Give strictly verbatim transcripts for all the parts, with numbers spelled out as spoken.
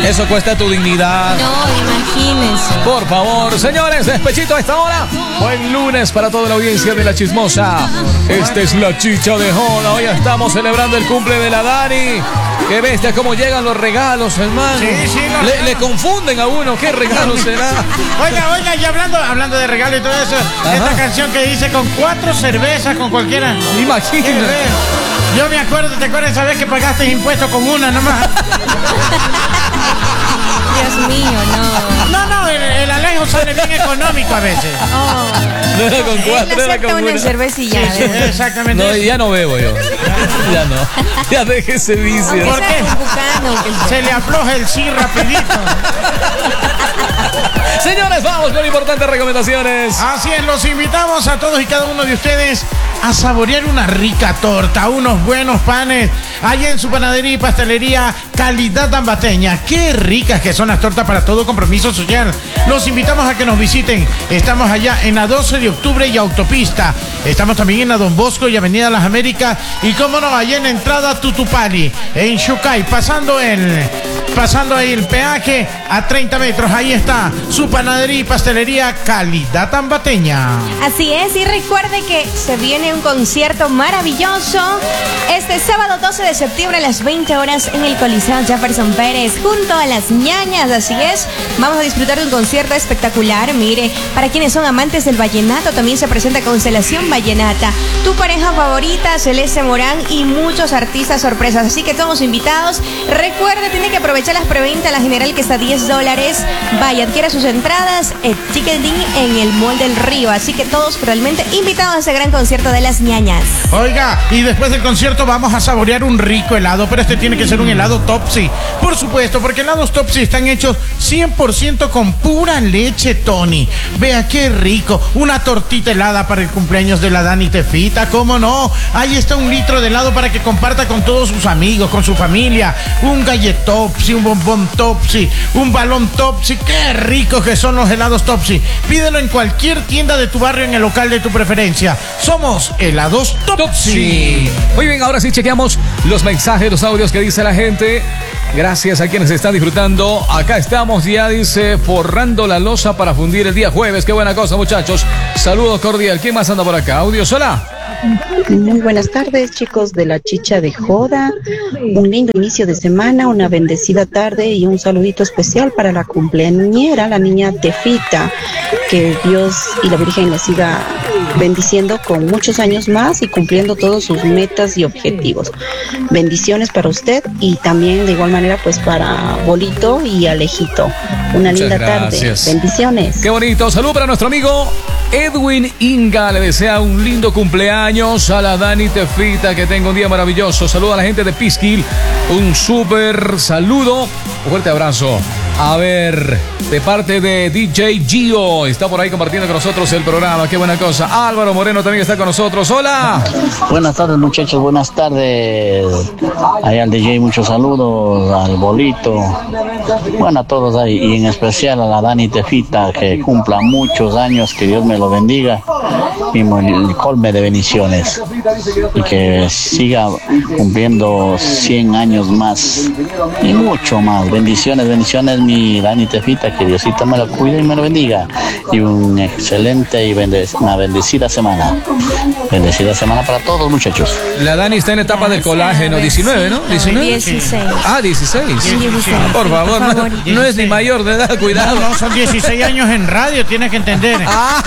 Eso cuesta tu dignidad. No, imagínense. Por favor, señores, despechito a esta hora. Buen lunes para toda la audiencia de La Chismosa. Esta es la chicha de joda. Hoy estamos celebrando el cumple de la Dani. Qué bestia, cómo llegan los regalos, hermano. Sí, sí, no, le, no. le confunden a uno. ¿Qué regalo será? Oiga, oiga, y hablando, hablando de regalo y todo eso, Ajá. esta canción que dice con cuatro cervezas, con cualquiera. Imagínate. Qué feo. Yo me acuerdo, ¿te acuerdas esa vez que pagaste impuestos con una nomás? Dios mío, no. No, no, el, el Alejo sale bien económico a veces. Oh. No era con cuatro, Él era acepta con una una. cerveza y ya. Sí, sí, exactamente. No, ya no bebo yo. Ya no. Ya deje ese vicio. ¿Por qué? Un bucano, que- Se le afloja el sí rapidito. Señores, vamos con importantes recomendaciones. Así es, los invitamos a todos y cada uno de ustedes a saborear una rica torta, unos buenos panes, allá en su panadería y pastelería Calidad Tambateña. Qué ricas que son las tortas para todo compromiso social. Los invitamos a que nos visiten. Estamos allá en la doce de octubre y Autopista. Estamos también en la Don Bosco y Avenida Las Américas. Y cómo no, allá en la entrada Tutupali, en Xucay, pasando el... Pasando ahí el peaje a treinta metros, ahí está su panadería y pastelería Calidad Tambateña. Así es, y recuerde que se viene un concierto maravilloso este sábado doce de septiembre a las veinte horas en el Coliseo Jefferson Pérez junto a las ñañas. Así es, vamos a disfrutar de un concierto espectacular. Mire, para quienes son amantes del vallenato, también se presenta Constelación Vallenata, tu pareja favorita, Celeste Morán y muchos artistas sorpresas. Así que todos invitados. Recuerde, tiene que aprovechar las preventa, la general que está a diez dólares. Vaya, adquiera sus entradas en Ticketing en el Mall del Río. Así que todos realmente invitados a ese gran concierto de las ñañas. Oiga, y después del concierto vamos a saborear un rico helado, pero este tiene que ser un helado Topsy. Por supuesto, porque helados Topsy están hechos cien por ciento con pura leche Tony. Vea qué rico, una tortita helada para el cumpleaños de la Dani Tefita, ¿cómo no? Ahí está un litro de helado para que comparta con todos sus amigos, con su familia. Un gallet Topsy, un bombón Topsy, un balón Topsy. Qué ricos que son los helados Topsy. Pídelo en cualquier tienda de tu barrio, en el local de tu preferencia. Somos helados Topsy. Topsy. Muy bien, ahora sí chequeamos los mensajes, los audios que dice la gente. Gracias a quienes están disfrutando. Acá estamos, ya dice, forrando la loza para fundir el día jueves. Qué buena cosa, muchachos. Saludos cordial. ¿Quién más anda por acá? Audios, hola. Muy buenas tardes, chicos de la chicha de joda. Un lindo inicio de semana, una bendecida tarde y un saludito especial para la cumpleañera, la niña Tefita. Que Dios y la Virgen la siga bendiciendo con muchos años más y cumpliendo todos sus metas y objetivos. Bendiciones para usted y también de igual manera pues para Bolito y Alejito. Una Muchas linda gracias. tarde. Bendiciones. Qué bonito. Salud para nuestro amigo Edwin Inga. Le desea un lindo cumpleaños a la Dani Tefita. Que tenga un día maravilloso. Saludo a la gente de Pisquil. Un súper saludo. Un fuerte abrazo. A ver, de parte de D J Gio. Está por ahí compartiendo con nosotros el programa. Qué buena cosa. Álvaro Moreno también está con nosotros. Hola. Buenas tardes, muchachos, buenas tardes. Ahí al D J muchos saludos, al Bolito, bueno, a todos ahí, y en especial a la Dani Tefita, que cumpla muchos años, que Dios me lo bendiga y me colme de bendiciones, y que siga cumpliendo cien años más y mucho más. Bendiciones, bendiciones, mi Dani Tefita, que Diosito me lo cuide y me lo bendiga, y un excelente y bendec- una bendecida semana. Bendecida semana para todos, muchachos. La Dani está en etapa del colágeno. diecinueve, ¿no? diecinueve. dieciséis. Ah, dieciséis. dieciséis. Por favor, Por favor. No, no es ni mayor de edad, cuidado. No, no, son dieciséis años en radio, tienes que entender. Ah.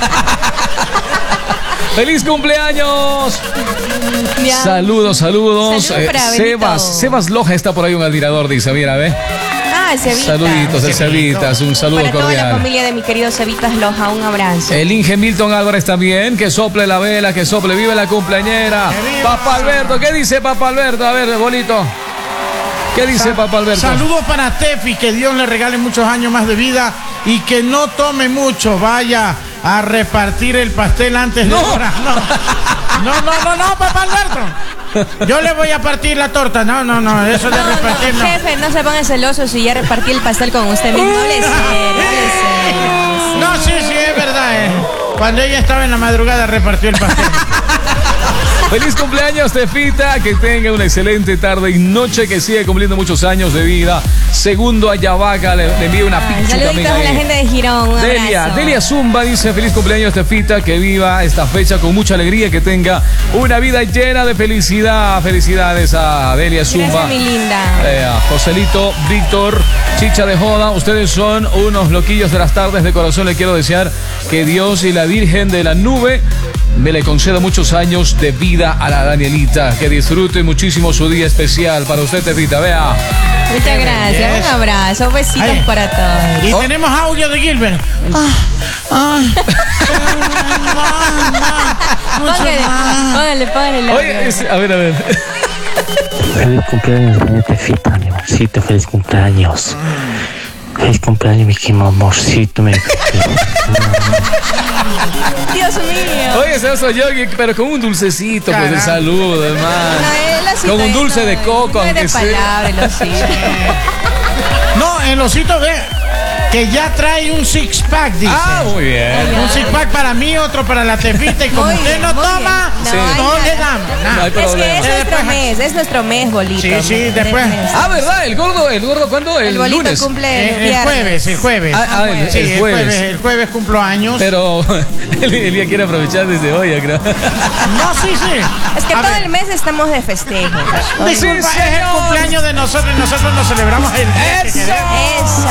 ¡Feliz cumpleaños! Ya. Saludos, saludos. Saludos para Benito. Sebas, Sebas Loja está por ahí, un admirador, dice, mira, ve. Ah, Cevita. Saluditos de Cevitas, un saludo Para toda la cordial. familia de mi querido Cevitas Loja, un abrazo. El Inge Milton Álvarez también, que sople la vela, que sople, vive la cumpleañera. ¡Que viva! Papá Alberto, ¿qué dice Papá Alberto? A ver, Bolito. ¿Qué dice Sa- Papá Alberto? Saludos para Tefi, que Dios le regale muchos años más de vida y que no tome mucho, vaya a repartir el pastel antes de No. hora. No, no, no, no, no, Papá Alberto. Yo le voy a partir la torta. No, no, no, eso de No, repartir no, no. jefe, no se ponga celoso si ya repartí el pastel con usted mismo. No le sé, no le sé. No, sí, sí, es verdad. eh. Cuando ella estaba en la madrugada repartió el pastel. Feliz cumpleaños, Tefita. Que tenga una excelente tarde y noche, que siga cumpliendo muchos años de vida. Segundo a Yavaca, le, le envío una pincha también Saluditos ahí. a la gente de Girón. Un Delia, abrazo. Delia Zumba dice: feliz cumpleaños, Tefita, que viva esta fecha con mucha alegría, que tenga una vida llena de felicidad. Felicidades a Delia Zumba. Gracias, mi linda. Eh, a Joselito, Víctor, Chicha de Joda, ustedes son unos loquillos de las tardes. De corazón le quiero desear que Dios y la Virgen de la Nube me le conceda muchos años de vida a la Danielita. Que disfrute muchísimo su día especial para usted, Tefita. Vea. Muchas gracias. belleza. Un abrazo. Besitos Ay. para todos. Y Oh. tenemos audio de Gilbert. Póngale, póngale, póngale. Oye, es- a ver, a ver. Feliz cumpleaños, señor Tefita, mi amorcito, feliz cumpleaños. Feliz cumpleaños, mi querido amorcito, mi... Dios mío. Oye, ese soy yo, pero con un dulcecito, pues, de Caramba. saludo, hermano. No, el osito Con un es- dulce no, de coco, no es aunque de sea. palabra, el osito. No, el osito de que ya trae un six pack, dice. Ah, muy bien. Un six pack para mí, otro para la Tefita. Y como Muy usted bien, no muy toma, bien. Sí. hay no le nada. damos No nada. hay Es que problema. es nuestro mes, es nuestro mes, bolito. Sí, sí, Del después. mes. Ah, ¿verdad? El gordo, el gordo, ¿cuándo? El, El bolito lunes. cumple Eh, el el viernes. jueves, el jueves. Ah, ah, el, Sí, el el jueves. jueves, el jueves cumplo años. Pero él, él ya quiere aprovechar desde hoy, ya creo. No, sí, sí. Es que A todo ver, el mes estamos de festejo. disculpa, es el cumpleaños de nosotros y nosotros nos celebramos el día que ¡Eso! queremos. Eso.